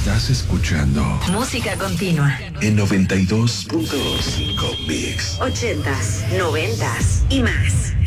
Estás escuchando Música Continua en 92.5 Mix. 80s, 90s y más.